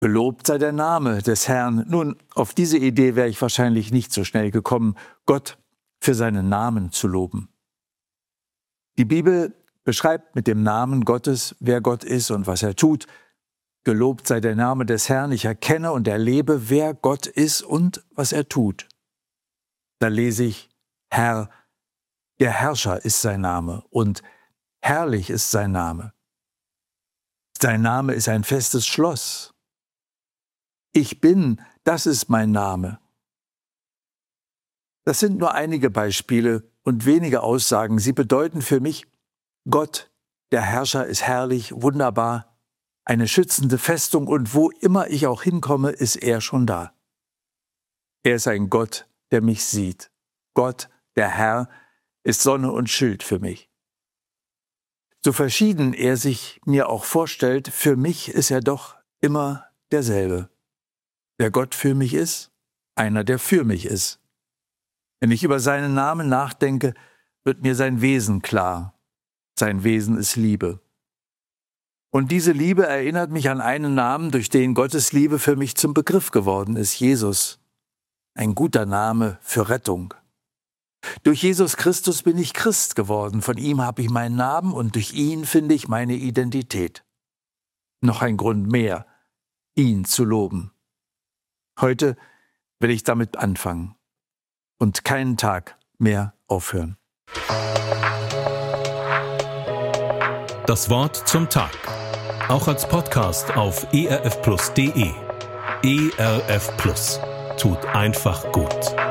Gelobt sei der Name des Herrn. Nun, auf diese Idee wäre ich wahrscheinlich nicht so schnell gekommen, Gott für seinen Namen zu loben. Die Bibel beschreibt mit dem Namen Gottes, wer Gott ist und was er tut. Gelobt sei der Name des Herrn, ich erkenne und erlebe, wer Gott ist und was er tut. Da lese ich, Herr, der Herrscher ist sein Name und herrlich ist sein Name. Sein Name ist ein festes Schloss. Ich bin, das ist mein Name. Das sind nur einige Beispiele und wenige Aussagen. Sie bedeuten für mich, Gott, der Herrscher, ist herrlich, wunderbar, eine schützende Festung und wo immer ich auch hinkomme, ist er schon da. Er ist ein Gott, der mich sieht. Gott, der Herr, ist Sonne und Schild für mich. So verschieden er sich mir auch vorstellt, für mich ist er doch immer derselbe. Der Gott für mich ist, einer, der für mich ist. Wenn ich über seinen Namen nachdenke, wird mir sein Wesen klar. Sein Wesen ist Liebe. Und diese Liebe erinnert mich an einen Namen, durch den Gottes Liebe für mich zum Begriff geworden ist, Jesus. Ein guter Name für Rettung. Durch Jesus Christus bin ich Christ geworden, von ihm habe ich meinen Namen und durch ihn finde ich meine Identität. Noch ein Grund mehr, ihn zu loben. Heute will ich damit anfangen und keinen Tag mehr aufhören. Das Wort zum Tag, auch als Podcast auf erfplus.de. ERF Plus tut einfach gut.